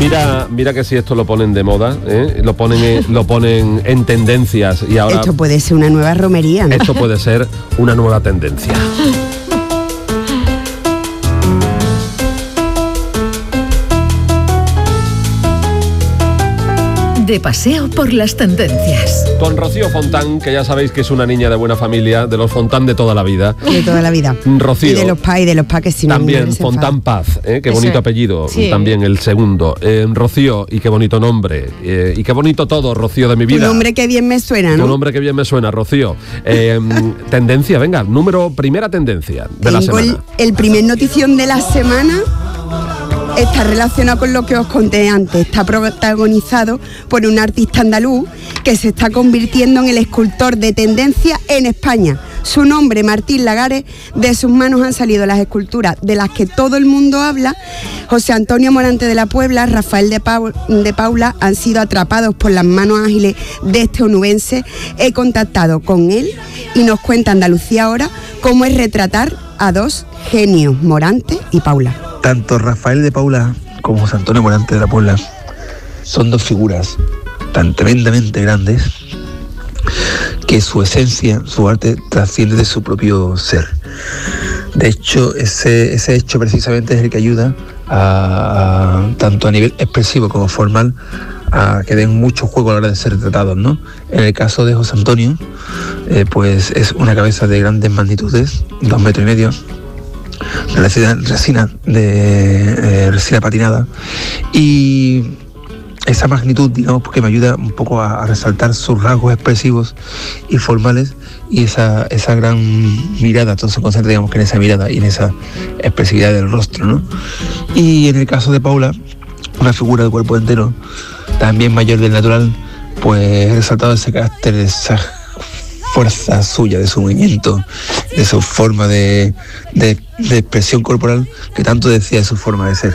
Mira que si esto lo ponen de moda, lo ponen en tendencias y ahora... Esto puede ser una nueva romería, ¿no? Esto puede ser una nueva tendencia. De paseo por las tendencias. Con Rocío Fontán, que ya sabéis que es una niña de buena familia, de los Fontán de toda la vida. De toda la vida. Rocío. Y de los Pa, que si no... También, Fontán Paz, qué bonito apellido, sí. También el segundo. Rocío, y qué bonito nombre. Y qué bonito todo, Rocío de mi vida. Tu nombre que bien me suena, ¿no? Tu nombre que bien me suena, Rocío. Tendencia, venga, primera tendencia de la semana. El primer notición de la semana... Está relacionado con lo que os conté antes. Está protagonizado por un artista andaluz que se está convirtiendo en el escultor de tendencia en España. Su nombre, Martín Lagares. De sus manos han salido las esculturas de las que todo el mundo habla. José Antonio Morante de la Puebla, Rafael de Paula han sido atrapados por las manos ágiles de este onubense. He contactado con él y nos cuenta Andalucía Ahora cómo es retratar a dos genios, Morante y Paula. Tanto Rafael de Paula como José Antonio Morante de la Puebla son dos figuras tan tremendamente grandes que su esencia, su arte, trasciende de su propio ser. De hecho, ese hecho precisamente es el que ayuda tanto a nivel expresivo como formal a que den mucho juego a la hora de ser retratados, ¿no? En el caso de José Antonio, pues es una cabeza de grandes magnitudes, 2,5 metros, resina patinada, y esa magnitud, digamos, porque me ayuda un poco a resaltar sus rasgos expresivos y formales, y esa gran mirada, todo se concentra, digamos, que en esa mirada y en esa expresividad del rostro, ¿no? Y en el caso de Paula, una figura de cuerpo entero, también mayor del natural, pues he resaltado ese carácter, esa fuerza suya, de su movimiento, de su forma de expresión corporal, que tanto decía de su forma de ser.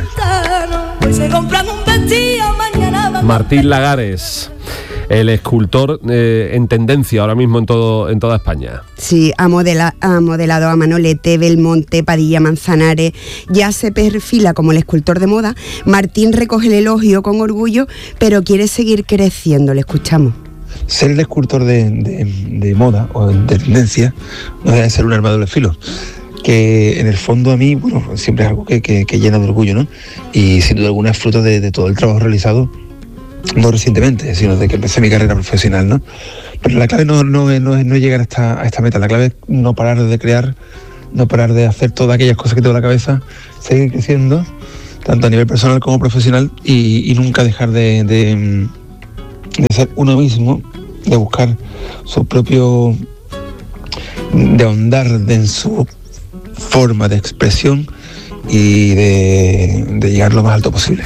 Martín Lagares, el escultor en tendencia ahora mismo en toda España. Sí, ha modelado a Manolete, Belmonte, Padilla, Manzanares. Ya se perfila como el escultor de moda. Martín recoge el elogio con orgullo, pero quiere seguir creciendo. Le escuchamos. Ser el escultor de moda o de tendencia no debe ser un arma de doble filo, que en el fondo a mí, bueno, siempre es algo que llena de orgullo, ¿no? Y sin duda alguna es fruto de todo el trabajo realizado, no recientemente, sino de que empecé mi carrera profesional, ¿no? Pero la clave no es llegar a esta meta, la clave es no parar de crear, no parar de hacer todas aquellas cosas que tengo en la cabeza, seguir creciendo, tanto a nivel personal como profesional, y nunca dejar de ser uno mismo, de buscar su propio, de ahondar en su forma de expresión y de llegar lo más alto posible.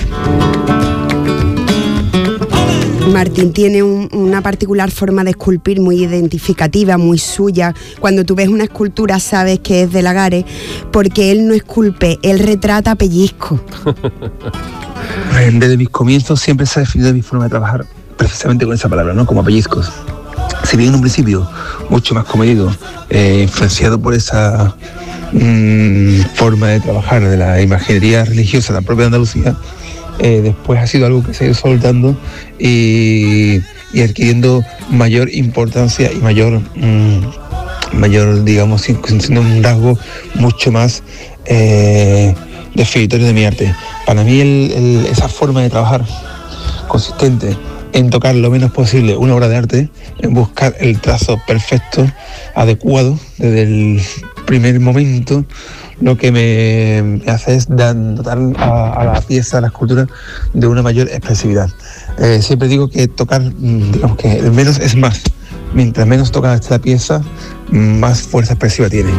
Martín tiene una particular forma de esculpir muy identificativa, muy suya. Cuando tú ves una escultura sabes que es de Lagares, porque él no esculpe, él retrata pellizco. Desde mis comienzos siempre se ha definido mi forma de trabajar precisamente con esa palabra, ¿no? Como pellizcos. Si bien en un principio mucho más comedido, influenciado por esa forma de trabajar de la imaginería religiosa, la propia Andalucía, después ha sido algo que se ha ido soltando y adquiriendo mayor importancia y mayor, digamos, siendo un rasgo mucho más definitorio de mi arte. Para mí esa forma de trabajar consistente en tocar lo menos posible una obra de arte, en buscar el trazo perfecto, adecuado desde el primer momento, lo que me hace es dotar a la pieza, a la escultura, de una mayor expresividad. Siempre digo que tocar, digamos que el menos es más. Mientras menos toca esta pieza, más fuerza expresiva tiene.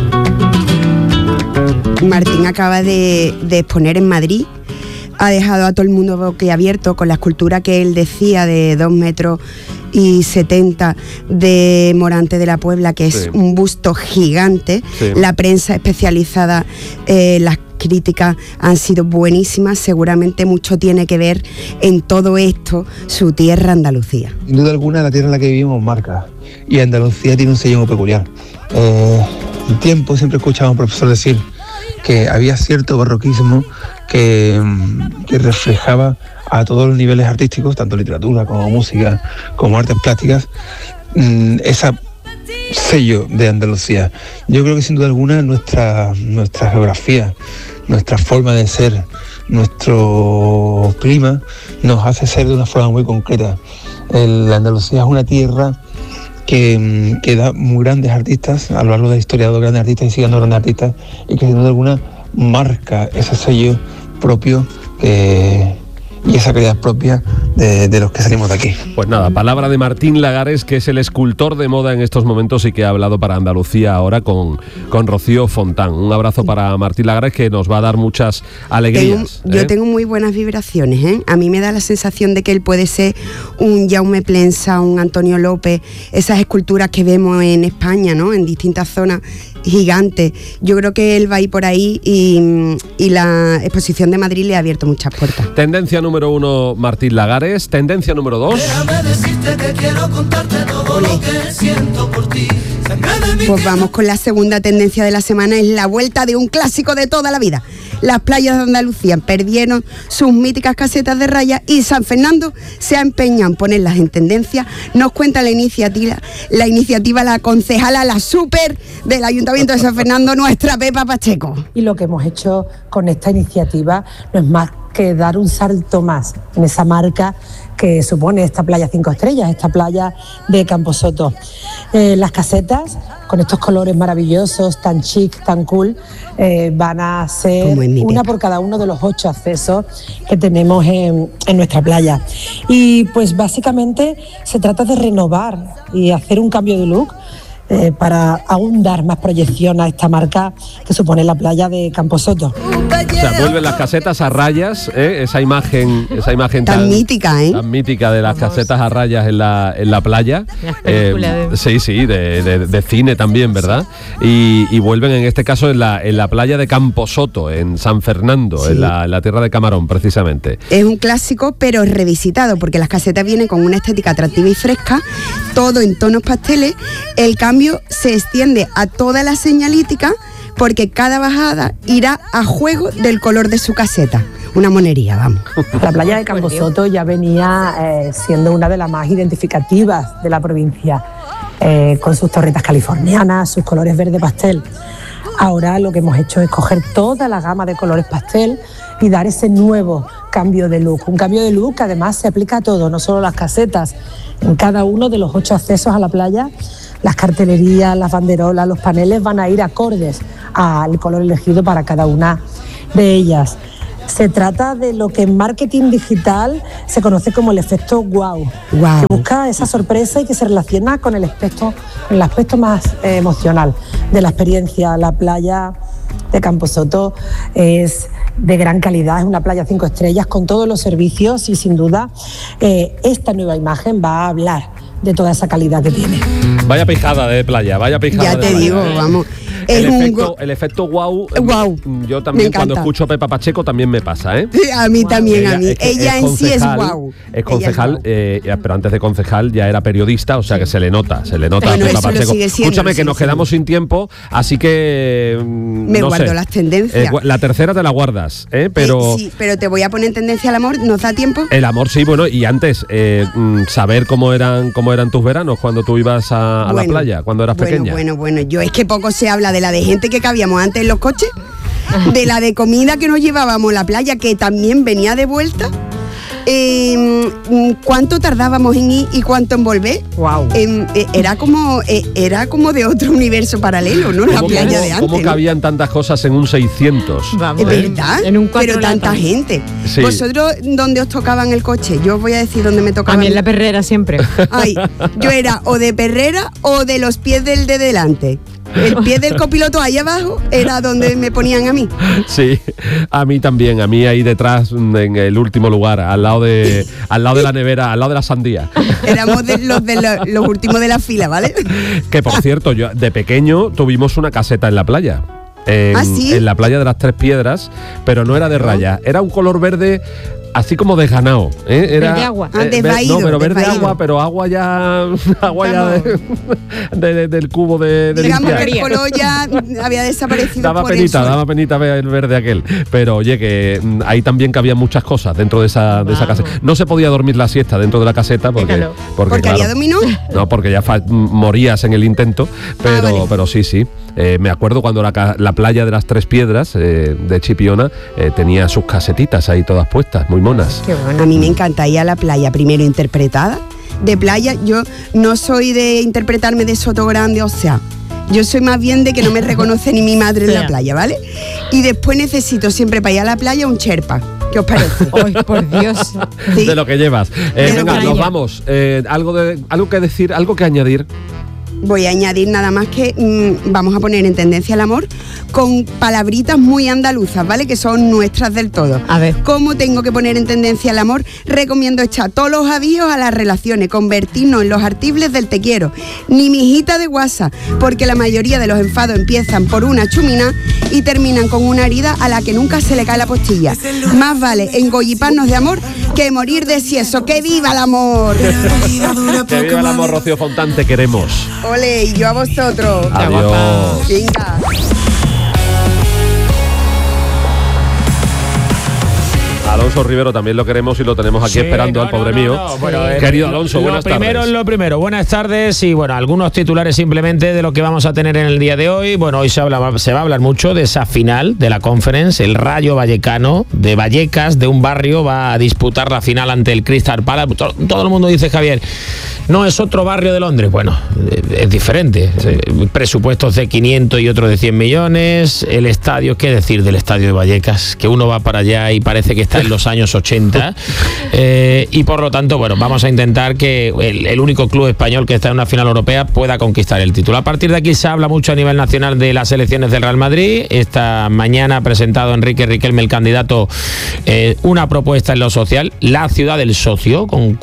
Martín acaba de exponer en Madrid. Ha dejado a todo el mundo boquiabierto con la escultura que él decía de 2,70 metros de Morante de la Puebla, que es un busto gigante. Sí. La prensa especializada, las críticas han sido buenísimas. Seguramente mucho tiene que ver en todo esto su tierra, Andalucía. Sin duda alguna, la tierra en la que vivimos marca, y Andalucía tiene un sello muy peculiar. Un tiempo siempre escuchaba a un profesor decir que había cierto barroquismo que reflejaba a todos los niveles artísticos, tanto literatura como música, como artes plásticas, esa sello de Andalucía. Yo creo que sin duda alguna nuestra geografía, nuestra forma de ser, nuestro clima nos hace ser de una forma muy concreta. La Andalucía es una tierra que da muy grandes artistas, a lo largo de la historia ha dado grandes artistas y sigue dando grandes artistas, y que sin duda alguna marca ese sello propio y esa calidad propia de los que salimos de aquí. Pues nada, palabra de Martín Lagares, que es el escultor de moda en estos momentos y que ha hablado para Andalucía ahora con Rocío Fontán. Un abrazo para Martín Lagares, que nos va a dar muchas alegrías. Yo tengo muy buenas vibraciones, ¿eh? A mí me da la sensación de que él puede ser un Jaume Plensa, un Antonio López, esas esculturas que vemos en España, ¿no? En distintas zonas gigantes. Yo creo que él va a ir por ahí y la exposición de Madrid le ha abierto muchas puertas. Tendencia número 1, Martín Lagares. Tendencia número 2. Pues vamos con la segunda tendencia de la semana, es la vuelta de un clásico de toda la vida. Las playas de Andalucía perdieron sus míticas casetas de rayas y San Fernando se ha empeñado en ponerlas en tendencia. Nos cuenta la iniciativa la concejala, la súper del Ayuntamiento de San Fernando, nuestra Pepa Pacheco. Y lo que hemos hecho con esta iniciativa no es más que dar un salto más en esa marca que supone esta playa 5 estrellas, esta playa de Camposoto. Las casetas, con estos colores maravillosos, tan chic, tan cool, van a ser una por cada uno de los 8 accesos que tenemos en nuestra playa. Y pues básicamente se trata de renovar y hacer un cambio de look para aún dar más proyección a esta marca que supone la playa de Camposoto. O sea, vuelven las casetas a rayas, esa imagen tan mítica, tan mítica de las casetas a rayas en la playa. Sí, de cine también, ¿verdad? Y vuelven en este caso en la playa de Camposoto, en San Fernando, sí. en la tierra de Camarón, precisamente. Es un clásico, pero revisitado, porque las casetas vienen con una estética atractiva y fresca, todo en tonos pasteles. El cambio se extiende a toda la señalítica, porque cada bajada irá a juego del color de su caseta. Una monería, vamos. La playa de Camposoto ya venía siendo una de las más identificativas de la provincia, con sus torretas californianas, sus colores verde pastel. Ahora lo que hemos hecho es coger toda la gama de colores pastel y dar ese nuevo cambio de look. Un cambio de look que además se aplica a todo, no solo las casetas. En cada uno de los 8 accesos a la playa, las cartelerías, las banderolas, los paneles van a ir acordes al color elegido para cada una de ellas. Se trata de lo que en marketing digital se conoce como el efecto wow, que busca esa sorpresa y que se relaciona con el aspecto más emocional de la experiencia. La playa de Camposoto es de gran calidad, es una playa 5 estrellas con todos los servicios y sin duda esta nueva imagen va a hablar de toda esa calidad que tiene. Vaya pijada de playa, vaya pijada. Ya te digo, vamos. El efecto wow, yo también cuando escucho a Pepa Pacheco también me pasa, ¿eh? A mí también, a mí. Ella en sí es wow. Es concejal, pero antes de concejal ya era periodista, o sea que se le nota bueno, a Pepa Pacheco. Escúchame, que nos quedamos sin tiempo, así que me guardo las tendencias. La tercera te la guardas, pero sí, pero te voy a poner en tendencia al amor, ¿nos da tiempo? El amor sí, bueno, y antes saber cómo eran tus veranos cuando tú ibas a la playa, cuando eras pequeña. Bueno, yo es que poco se habla de la de gente que cabíamos antes en los coches, de la de comida que nos llevábamos a la playa, que también venía de vuelta. ¿Cuánto tardábamos en ir y cuánto en volver? Wow. Era como de otro universo paralelo, ¿no? La playa de antes. ¿Cómo cabían tantas cosas en un 600? Vamos, ¿es verdad? En un pero tanta gente. Sí. ¿Vosotros dónde os tocaban el coche? Yo os voy a decir dónde me tocaba. A mí en la Perrera siempre. Ay, yo era o de Perrera o de los pies del de delante. El pie del copiloto ahí abajo era donde me ponían a mí. Sí, a mí también. A mí ahí detrás, en el último lugar, al lado de la nevera, al lado de la sandía. Éramos los últimos de la fila, ¿vale? Que por cierto, yo de pequeño tuvimos una caseta en la playa. ¿Sí? En la playa de las Tres Piedras, pero no era de rayas, era un color verde así como desganado. Era verde agua. Desvaído, no, pero verde desvaído. agua, pero agua ya del cubo de digamos limpiar. que el color ya había desaparecido. Daba penita ver el verde aquel. Pero oye, que ahí también cabían muchas cosas dentro de esa caseta. No se podía dormir la siesta dentro de la caseta porque claro, había dominó. No, porque ya morías en el intento. Pero, vale. sí. Me acuerdo cuando la playa de las Tres Piedras de Chipiona tenía sus casetitas ahí todas puestas, muy monas. Qué bueno. A mí me encanta ir a la playa, primero interpretada. De playa, yo no soy de interpretarme de Soto Grande, o sea, yo soy más bien de que no me reconoce ni mi madre en la playa, ¿vale? Y después necesito siempre para ir a la playa un Sherpa. ¿Qué os parece? ¡Ay, por Dios! ¿Sí? De lo que llevas. Venga, que nos vamos. Algo que decir, algo que añadir. Voy a añadir nada más que vamos a poner en tendencia el amor con palabritas muy andaluzas, ¿vale? Que son nuestras del todo. A ver. ¿Cómo tengo que poner en tendencia el amor? Recomiendo echar todos los avíos a las relaciones, convertirnos en los artibles del te quiero. Ni mijita de WhatsApp, porque la mayoría de los enfados empiezan por una chumina y terminan con una herida a la que nunca se le cae la postilla. Más vale engolliparnos de amor que morir de sieso. ¡Que viva el amor! Que viva el amor, Rocío Fontán, te queremos. Ole, y yo a vosotros. Adiós. Venga. Alonso Rivero también lo queremos y lo tenemos aquí esperando al pobre mío. Bueno, querido Alonso, buenas tardes. Lo primero, buenas tardes y bueno, algunos titulares simplemente de lo que vamos a tener en el día de hoy. Bueno, hoy se va a hablar mucho de esa final de la Conference. El Rayo Vallecano de Vallecas, de un barrio, va a disputar la final ante el Crystal Palace. Todo el mundo dice, Javier, no es otro barrio de Londres. Bueno, es diferente. Sí. Presupuestos de 500 y otro de 100 millones. El estadio, ¿qué decir del estadio de Vallecas? Que uno va para allá y parece que está en los años 80. Y por lo tanto, bueno, vamos a intentar que el único club español que está en una final europea pueda conquistar el título. A partir de aquí se habla mucho a nivel nacional de las elecciones del Real Madrid. Esta mañana ha presentado Enrique Riquelme, el candidato, una propuesta en lo social, la ciudad del socio, con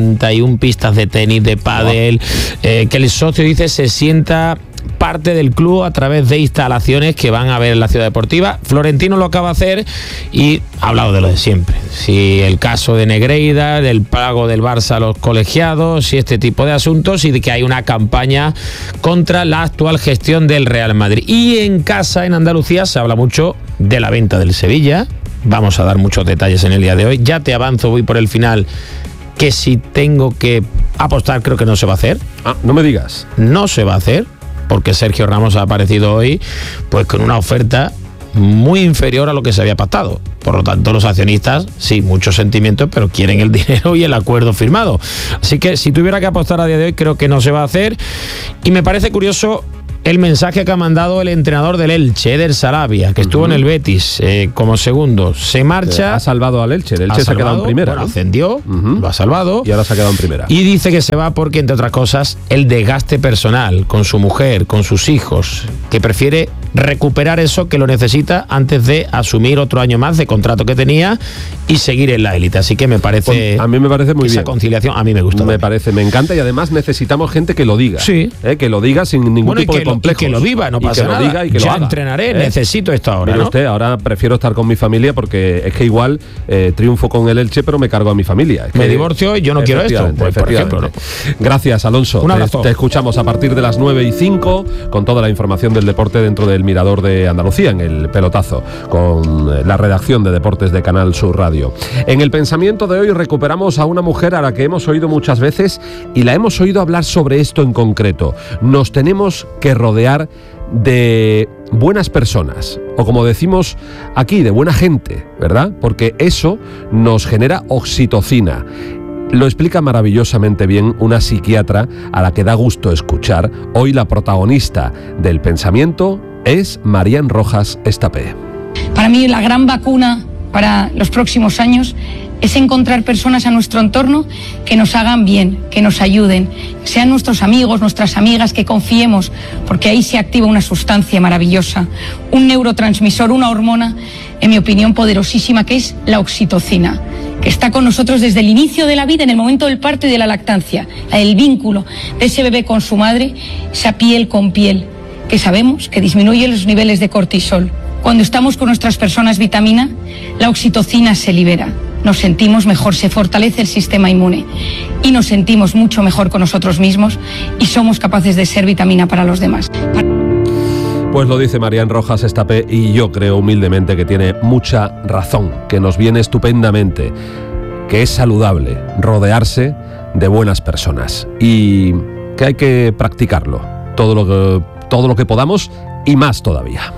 41 pistas de tenis, de pádel, que el socio, dice, se sienta parte del club a través de instalaciones que van a ver en la ciudad deportiva. Florentino lo acaba de hacer y ha hablado de lo de siempre. Si el caso de Negreira, del pago del Barça a los colegiados y este tipo de asuntos, y de que hay una campaña contra la actual gestión del Real Madrid. Y en casa, en Andalucía, se habla mucho de la venta del Sevilla. Vamos a dar muchos detalles en el día de hoy. Ya te avanzo, voy por el final, que si tengo que apostar, creo que no se va a hacer. No me digas. No se va a hacer, porque Sergio Ramos ha aparecido hoy pues con una oferta muy inferior a lo que se había pactado. Por lo tanto, los accionistas, sí, muchos sentimientos, pero quieren el dinero y el acuerdo firmado. Así que si tuviera que apostar a día de hoy, creo que no se va a hacer. Y me parece curioso el mensaje que ha mandado el entrenador del Elche, Eder Sarabia, que estuvo en el Betis como segundo. Se marcha. Ha salvado al Elche. El Elche se ha quedado en primera. Bueno, ascendió, lo ha salvado. Y ahora se ha quedado en primera. Y dice que se va porque, entre otras cosas, el desgaste personal con su mujer, con sus hijos, que prefiere recuperar eso, que lo necesita antes de asumir otro año más de contrato que tenía y seguir en la élite. Así que me parece... Pues a mí me parece muy bien. Esa conciliación a mí me gusta. Me encanta, y además necesitamos gente que lo diga. Sí. Que lo diga sin ningún tipo de complejos. Y que lo viva, no pasa nada. Y que lo diga y que lo haga. Entrenaré, necesito esto ahora. Mire usted, ahora prefiero estar con mi familia porque es que igual triunfo con el Elche, pero me cargo a mi familia. Me divorcio y yo no quiero esto. Pues, por ejemplo, ¿no? Gracias, Alonso. Un abrazo. Te escuchamos a partir de las 9:05 con toda la información del deporte dentro del Mirador de Andalucía, en el pelotazo, con la redacción de deportes de Canal Sur Radio. En el pensamiento de hoy recuperamos a una mujer a la que hemos oído muchas veces y la hemos oído hablar sobre esto en concreto. Nos tenemos que rodear de buenas personas, o como decimos aquí, de buena gente, ¿verdad? Porque eso nos genera oxitocina. Lo explica maravillosamente bien una psiquiatra a la que da gusto escuchar. Hoy la protagonista del pensamiento es Marian Rojas Estapé. Para mí la gran vacuna para los próximos años es encontrar personas a nuestro entorno que nos hagan bien, que nos ayuden, sean nuestros amigos, nuestras amigas, que confiemos, porque ahí se activa una sustancia maravillosa, un neurotransmisor, una hormona, en mi opinión, poderosísima, que es la oxitocina, que está con nosotros desde el inicio de la vida, en el momento del parto y de la lactancia, el vínculo de ese bebé con su madre, esa piel con piel, que sabemos que disminuye los niveles de cortisol. Cuando estamos con nuestras personas vitamina, la oxitocina se libera. nos sentimos mejor, se fortalece el sistema inmune y nos sentimos mucho mejor con nosotros mismos y somos capaces de ser vitamina para los demás. Pues lo dice Marián Rojas Estapé y yo creo humildemente que tiene mucha razón, que nos viene estupendamente, que es saludable rodearse de buenas personas y que hay que practicarlo todo lo que podamos y más todavía.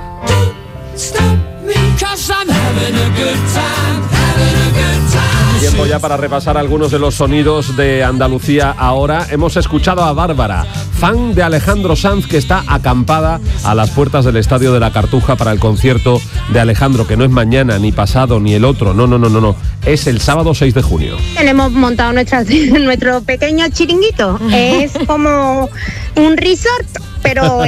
Tiempo ya para repasar algunos de los sonidos de Andalucía ahora. Hemos escuchado a Bárbara, fan de Alejandro Sanz, que está acampada a las puertas del Estadio de la Cartuja para el concierto de Alejandro, que no es mañana, ni pasado, ni el otro. No. Es el sábado 6 de junio. Hemos montado nuestro pequeño chiringuito. Es como un resort, pero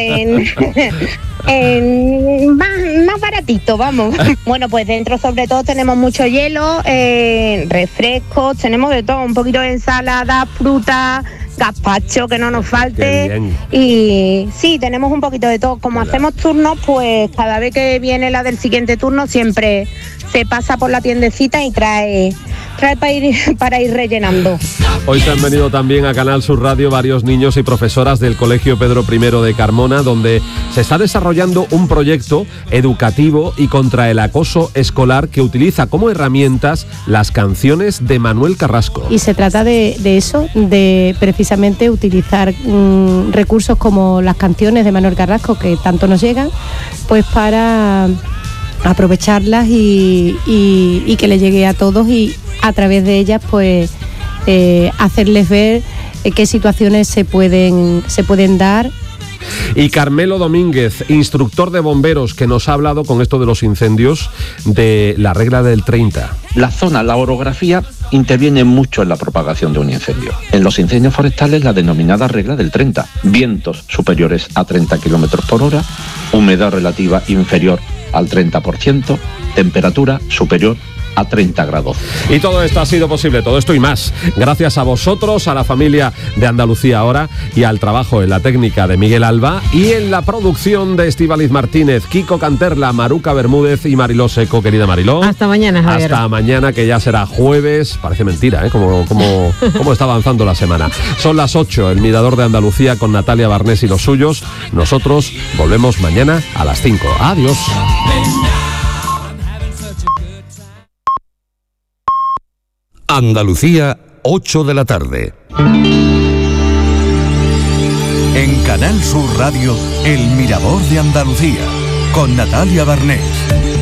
más baratito, vamos. Bueno, pues dentro sobre todo tenemos mucho hielo, refrescos, tenemos de todo, un poquito de ensalada, fruta, gazpacho, que no nos falte. Y sí, tenemos un poquito de todo. Como hacemos turnos, pues cada vez que viene la del siguiente turno siempre se pasa por la tiendecita y trae para ir rellenando. Hoy se han venido también a Canal Sur Radio varios niños y profesoras del Colegio Pedro I de Carmona, donde se está desarrollando un proyecto educativo y contra el acoso escolar que utiliza como herramientas las canciones de Manuel Carrasco. Y se trata de eso, de precisamente utilizar recursos como las canciones de Manuel Carrasco, que tanto nos llegan, pues para aprovecharlas y que le llegue a todos y a través de ellas pues hacerles ver qué situaciones se pueden dar. Y Carmelo Domínguez, instructor de bomberos, que nos ha hablado con esto de los incendios de la regla del 30. La zona, la orografía, interviene mucho en la propagación de un incendio. En los incendios forestales, la denominada regla del 30. Vientos superiores a 30 km por hora, humedad relativa inferior al 30%, temperatura superior a 30 grados. Y todo esto ha sido posible, todo esto y más, gracias a vosotros, a la familia de Andalucía Ahora y al trabajo en la técnica de Miguel Alba y en la producción de Estíbaliz Martínez, Kiko Canterla, Maruca Bermúdez y Mariló Seco. Querida Mariló. Hasta mañana, Javier. Hasta mañana, que ya será jueves. Parece mentira, ¿eh? Cómo está avanzando la semana. Son las 8, el Mirador de Andalucía con Natalia Barnés y los suyos. Nosotros volvemos mañana a las 5. Adiós. Andalucía, 8 de la tarde. En Canal Sur Radio, El Mirador de Andalucía, con Natalia Barnés.